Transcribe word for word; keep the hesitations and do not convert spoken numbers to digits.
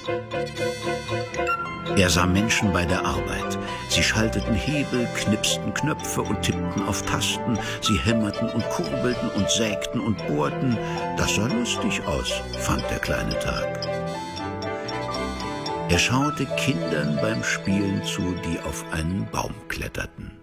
Er sah Menschen bei der Arbeit. Sie schalteten Hebel, knipsten Knöpfe und tippten auf Tasten. Sie hämmerten und kurbelten und sägten und bohrten. Das sah lustig aus, fand der kleine Tag. Er schaute Kindern beim Spielen zu, die auf einen Baum kletterten.